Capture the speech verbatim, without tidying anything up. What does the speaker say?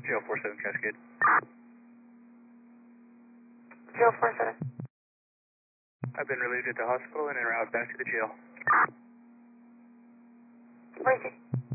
Jail four seven Cascade. Jail four seven. I've been relieved at the hospital and en route back to the jail. Wait.